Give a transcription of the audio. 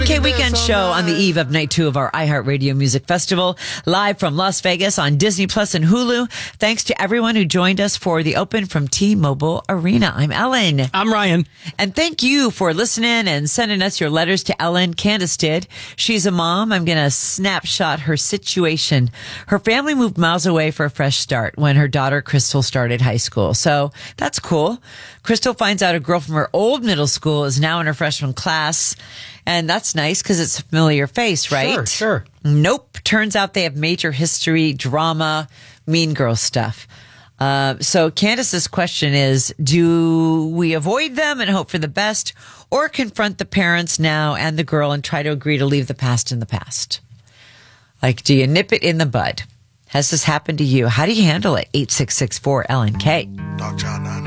K Weekend Show on the eve of night 2 of our iHeartRadio Music Festival, live from Las Vegas on Disney Plus and Hulu. Thanks to everyone who joined us for the open from T-Mobile Arena. I'm Ellen. I'm Ryan. And thank you for listening and sending us your letters to Ellen. Candace did. She's a mom. I'm going to snapshot her situation. Her family moved miles away for a fresh start when her daughter Crystal started high school. So that's cool. Crystal finds out a girl from her old middle school is now in her freshman class. And that's nice because it's a familiar face, right? Sure. Nope. Turns out they have major history, drama, Mean Girl stuff. So Candace's question is, do we avoid them and hope for the best, or confront the parents now and the girl and try to agree to leave the past in the past? Like, do you nip it in the bud? Has this happened to you? How do you handle it? 866-4LNK.